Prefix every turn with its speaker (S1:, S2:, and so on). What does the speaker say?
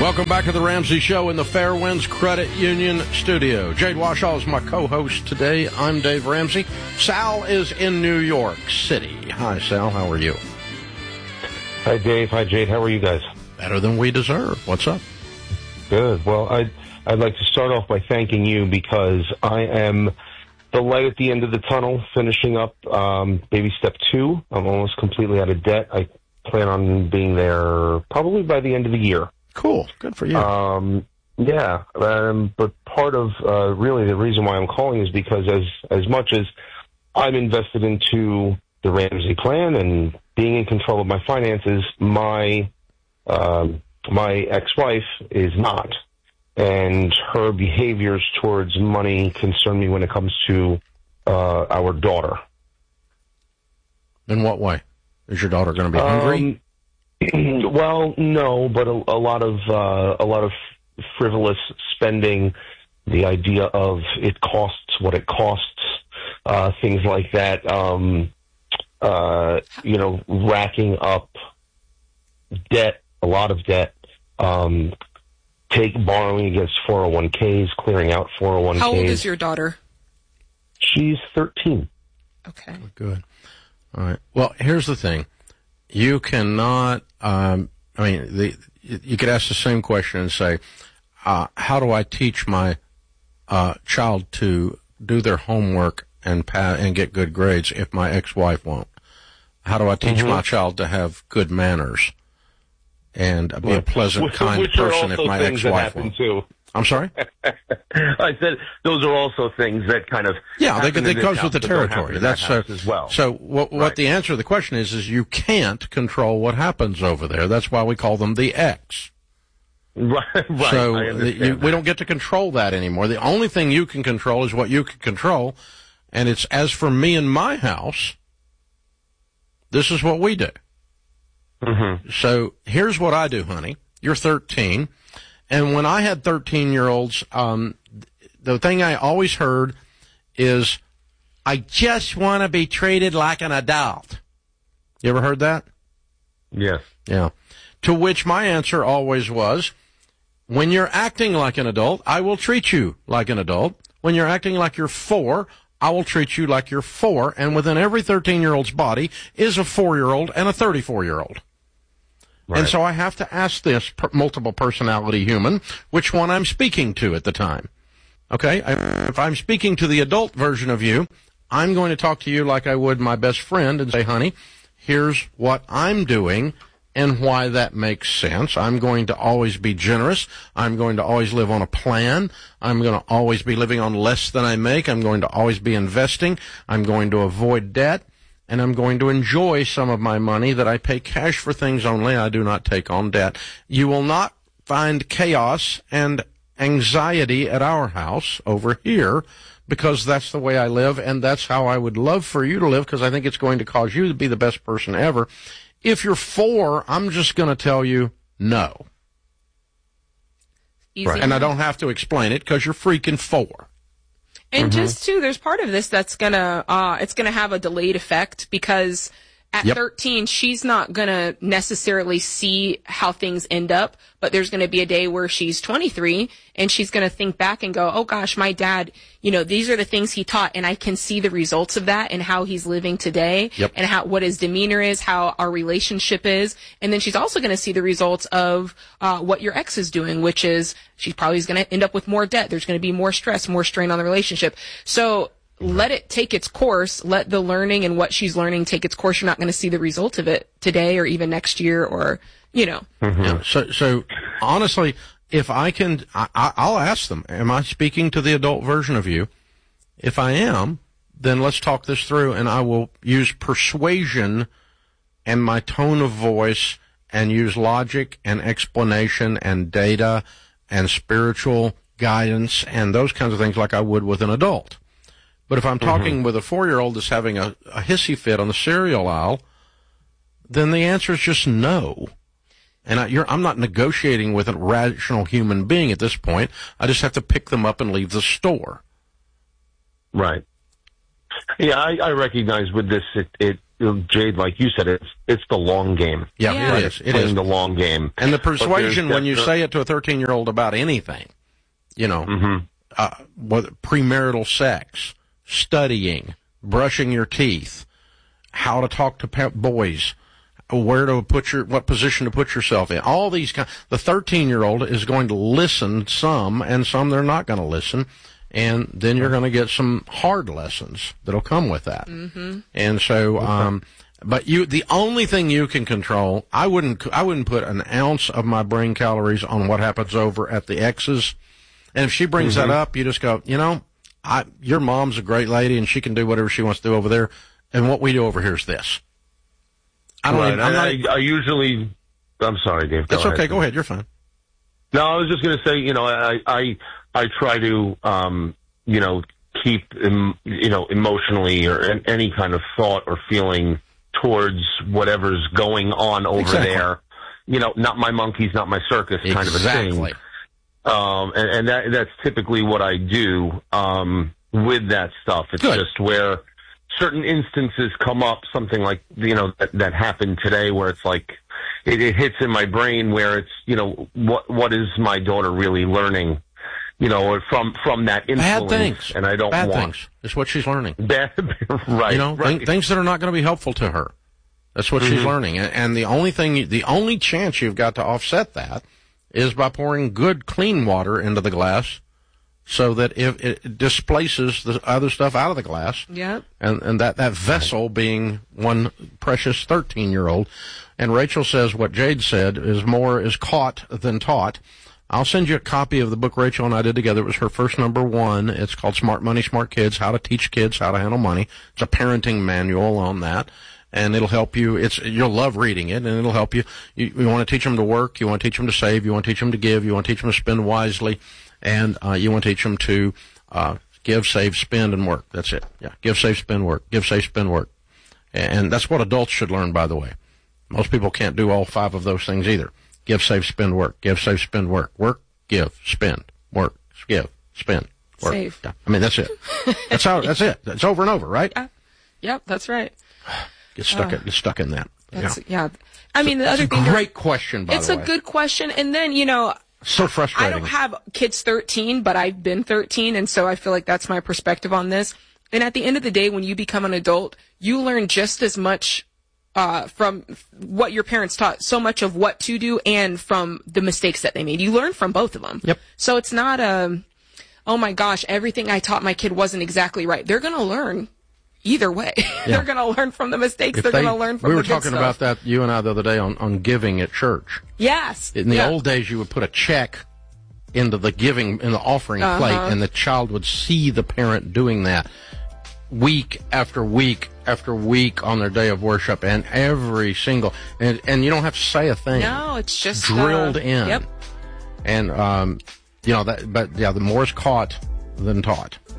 S1: Welcome back to the Ramsey Show in the Fairwinds Credit Union studio. Jade Washaw is my co-host today. I'm Dave Ramsey. Sal is in New York City. Hi, Sal. How are you?
S2: Hi, Dave. Hi, Jade. How are you guys?
S1: Better than we deserve. What's up?
S2: Good. Well, I'd like to start off by thanking you because I am the light at the end of the tunnel, finishing up baby step 2. I'm almost completely out of debt. I plan on being there probably by the end of the year.
S1: Cool. Good for you.
S2: But part of really the reason why I'm calling is because as much as I'm invested into the Ramsey plan and being in control of my finances, my ex-wife is not. And her behaviors towards money concern me when it comes to our daughter.
S1: In what way? Is your daughter going to be hungry?
S2: Well, no, but a lot of frivolous spending. The idea of it costs what it costs, things like that. Racking up debt, a lot of debt. Borrowing against 401ks, clearing out 401ks.
S3: How old is your daughter?
S2: She's 13.
S3: Okay.
S1: Good. All right. Well, here's the thing. You cannot, you could ask the same question and say, how do I teach my child to do their homework and get good grades if my ex-wife won't? How do I teach my child to have good manners and be a pleasant, kind person if my ex-wife won't?
S2: Too.
S1: I'm sorry?
S2: I said those are also things that kind of
S1: that goes with the territory. That's
S2: as well.
S1: So what the answer to the question is you can't control what happens over there. That's why we call them the ex.
S2: Right.
S1: So we don't get to control that anymore. The only thing you can control is what you can control, and it's as for me and my house. This is what we do.
S2: Mm-hmm.
S1: So here's what I do, honey. You're 13. And when I had 13-year-olds, the thing I always heard is, I just want to be treated like an adult. You ever heard that?
S2: Yes.
S1: Yeah. To which my answer always was, when you're acting like an adult, I will treat you like an adult. When you're acting like you're 4, I will treat you like you're 4. And within every 13-year-old's body is a 4-year-old and a 34-year-old. Right. And so I have to ask this multiple personality human which one I'm speaking to at the time. Okay? If I'm speaking to the adult version of you, I'm going to talk to you like I would my best friend and say, honey, here's what I'm doing and why that makes sense. I'm going to always be generous. I'm going to always live on a plan. I'm going to always be living on less than I make. I'm going to always be investing. I'm going to avoid debt. And I'm going to enjoy some of my money that I pay cash for things only. I do not take on debt. You will not find chaos and anxiety at our house over here because that's the way I live, and that's how I would love for you to live because I think it's going to cause you to be the best person ever. If you're 4, I'm just going to tell you no.
S3: Easy. Right.
S1: And I don't have to explain it because you're freaking 4.
S3: And just too, there's part of this that's gonna have a delayed effect because at 13, she's not gonna necessarily see how things end up, but there's gonna be a day where she's 23 and she's gonna think back and go, oh gosh, my dad, these are the things he taught, and I can see the results of that and how he's living today and what his demeanor is, how our relationship is. And then she's also gonna see the results of what your ex is doing, which is she probably is gonna end up with more debt. There's gonna be more stress, more strain on the relationship. So let it take its course. Let the learning and what she's learning take its course. You're not going to see the result of it today or even next year or,
S1: Yeah, so honestly, if I can, I'll ask them, am I speaking to the adult version of you? If I am, then let's talk this through, and I will use persuasion and my tone of voice and use logic and explanation and data and spiritual guidance and those kinds of things like I would with an adult. But if I'm talking with a 4-year-old that's having a hissy fit on the cereal aisle, then the answer is just no. And I'm not negotiating with a rational human being at this point. I just have to pick them up and leave the store.
S2: Right. Yeah, I recognize with this, Jade, like you said, it's the long game.
S1: Yeah, it is. It is
S2: the long game.
S1: And the persuasion when you say it to a 13-year-old about anything, premarital sex, studying, brushing your teeth, how to talk to boys, what position to put yourself in, all these the 13-year-old is going to listen some, and some they're not going to listen. And then you're going to get some hard lessons that'll come with that. Mm-hmm. And so, but the only thing you can control, I wouldn't put an ounce of my brain calories on what happens over at the X's. And if she brings that up, you just go, your mom's a great lady and she can do whatever she wants to do over there. And what we do over here is this.
S2: I usually, I'm sorry, Dave.
S1: That's okay. Go ahead. You're fine.
S2: No, I was just going to say, I try to, keep, emotionally or any kind of thought or feeling towards whatever's going on over there. Not my monkeys, not my circus kind of a thing. And that's typically what I do, with that stuff. It's
S1: Good.
S2: Just where certain instances come up, something like, that happened today where it's like, it hits in my brain where it's, what is my daughter really learning, or from that influence.
S1: Bad things.
S2: And I don't
S1: Bad
S2: want.
S1: things is what she's learning.
S2: Right. Right.
S1: Things that are not going to be helpful to her. That's what she's learning. And the only chance you've got to offset that is by pouring good, clean water into the glass so that if it displaces the other stuff out of the glass.
S3: Yep.
S1: And that vessel being one precious 13-year-old. And Rachel says what Jade said is caught than taught. I'll send you a copy of the book Rachel and I did together. It was her first #1. It's called Smart Money, Smart Kids, How to Teach Kids How to Handle Money. It's a parenting manual on that. And it'll help you. You'll love reading it, and it'll help you. You want to teach them to work. You want to teach them to save. You want to teach them to give. You want to teach them to spend wisely. And you want to teach them to give, save, spend, and work. That's it. Yeah, give, save, spend, work. Give, save, spend, work. And that's what adults should learn, by the way. Most people can't do all 5 of those things either. Give, save, spend, work. Give, save, spend, work. Work, give, spend, work, give, spend, work.
S3: Save.
S1: Yeah. I mean, that's it. That's it. It's over and over, right?
S3: Yeah. Yep, that's right.
S1: Get stuck in that.
S3: Yeah. I mean, the other thing.
S1: Great question, by the way.
S3: It's a good question. And then,
S1: so frustrating.
S3: I don't have kids 13, but I've been 13, and so I feel like that's my perspective on this. And at the end of the day, when you become an adult, you learn just as much from what your parents taught, so much of what to do and from the mistakes that they made. You learn from both of them.
S1: Yep.
S3: So it's not oh my gosh, everything I taught my kid wasn't exactly right. They're going to learn either way. Yeah. They're going to learn from the mistakes. They're going to learn from the good stuff.
S1: We were talking about that, you and I, the other day on giving at church.
S3: Yes.
S1: In the old days, you would put a check into the offering plate, and the child would see the parent doing that week after week after week on their day of worship, and every single, and you don't have to say a thing.
S3: No, it's just
S1: drilled in.
S3: Yep.
S1: And, the more is caught than taught.